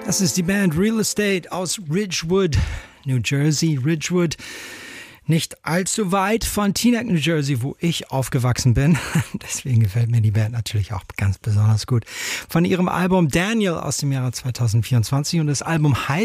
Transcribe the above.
Das ist die Band Real Estate aus Ridgewood, New Jersey. Ridgewood, nicht allzu weit von Teaneck, New Jersey, wo ich aufgewachsen bin. Deswegen gefällt mir die Band natürlich auch ganz besonders gut. Von ihrem Album Daniel aus dem Jahre 2024. Und das Album heißt